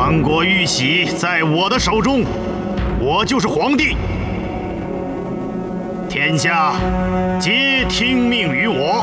唐国玉玺在我的手中，我就是皇帝，天下皆听命于我。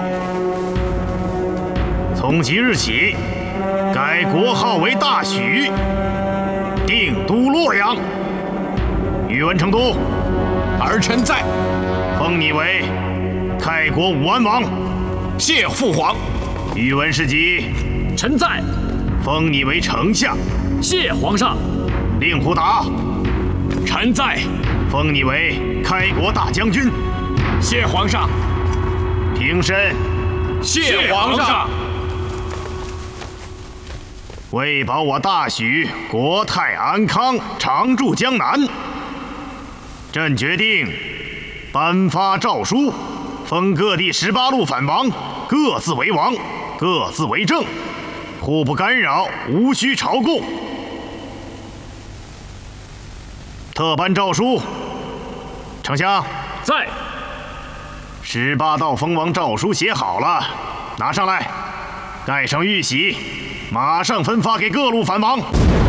从即日起，改国号为大许，定都洛阳。宇文成都， 儿臣在。 封你为开国武安王。 谢父皇。 宇文士集， 臣在。 封你为丞相。 谢皇上。 令狐达， 臣在。 封你为开国大将军。 谢皇上。 平身。 谢皇上。 为保我大许国泰安康，常驻江南，朕决定颁发诏书，封各地18路反王各自为王，各自为政，互不干扰，无需朝贡。特颁诏书，丞相在。 18道封王诏书写好了，拿上来，盖上玉玺，马上分发给各路反王。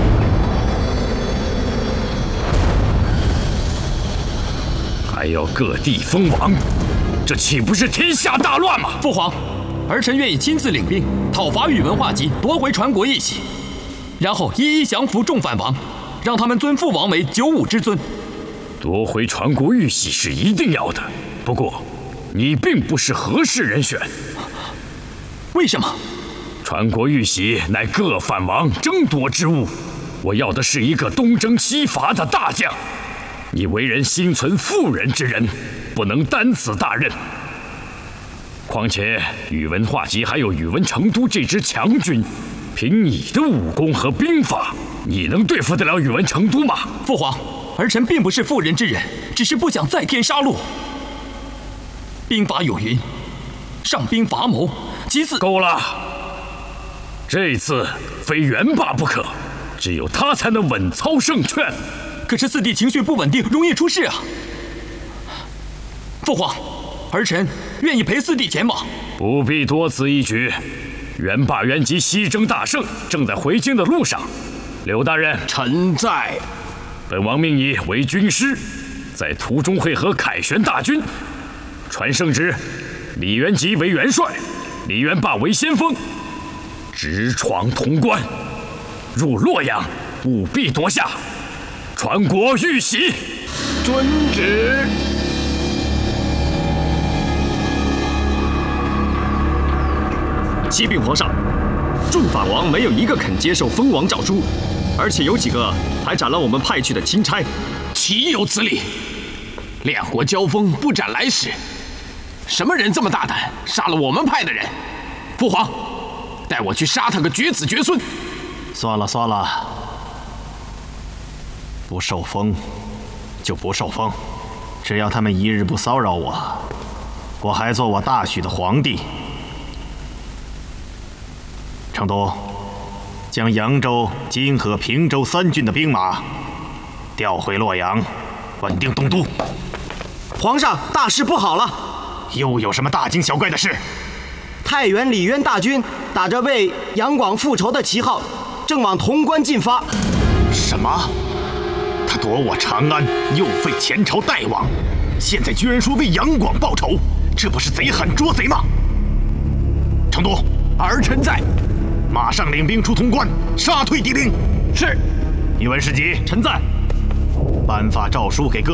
还要各地封王，这岂不是天下大乱吗？ 父皇，儿臣愿意亲自领兵讨伐宇文化及，夺回传国玉玺，然后一一降服众反王，让他们尊父王为95之尊。 夺回传国玉玺是一定要的，不过你并不是合适人选。 为什么？ 传国玉玺乃各反王争夺之物，我要的是一个东征西伐的大将。你为人心存妇人之仁，不能担此大任。况且宇文化及还有宇文成都这支强军，凭你的武功和兵法，你能对付得了宇文成都吗？ 父皇，儿臣并不是妇人之仁，只是不想再添杀戮。兵法有云：上兵伐谋，其次…… 够了！这次非元霸不可，只有他才能稳操胜券。 可是四弟情绪不稳定，容易出事啊！父皇，儿臣愿意陪四弟前往。 不必多此一举。元霸元吉西征大胜，正在回京的路上。刘大人， 臣在。 本王命你为军师，在途中会合凯旋大军。传圣旨，李元吉为元帅，李元霸为先锋，直闯潼关，入洛阳，务必夺下传国玉玺。 遵旨。 启禀皇上，众反王没有一个肯接受封王诏书，而且有几个还斩了我们派去的钦差。 岂有此理！两国交锋，不斩来使。什么人这么大胆，杀了我们派的人？父皇，带我去杀他个绝子绝孙。 算了算了，不受封就不受封，只要他们一日不骚扰我，我还做我大许的皇帝。成都，将扬州、金河、平州3郡的兵马调回洛阳，稳定东都。 皇上，大事不好了！ 又有什么大惊小怪的事？ 太原李渊大军打着为杨广复仇的旗号，正往潼关进发。 什么？他夺我长安，又废前朝代王，现在居然说为杨广报仇，这不是贼喊捉贼吗？成都， 儿臣在。 马上领兵出潼关，杀退敌兵。 是。 宇文士集， 臣在。 颁发诏书给各